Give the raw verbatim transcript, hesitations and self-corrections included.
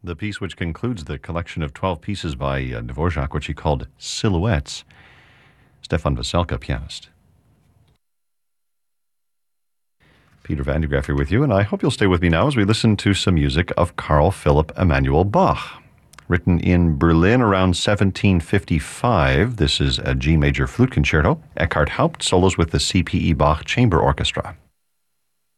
the piece which concludes the collection of twelve pieces by uh, Dvorak, which he called Silhouettes. Stefan Veselka, pianist. Peter Van de Graaff here with you, and I hope you'll stay with me now as we listen to some music of Carl Philipp Emanuel Bach. Written in Berlin around seventeen fifty-five, this is a G major flute concerto. Eckhard Haupt solos with the C P E Bach Chamber Orchestra.